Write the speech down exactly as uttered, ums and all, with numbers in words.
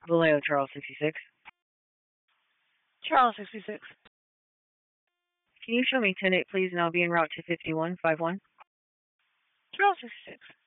Vallejo, Charles sixty-six. Charles sixty-six. Can you show me ten eight, please, and I'll be en route to fifty-one fifty-one? Charles sixty-six.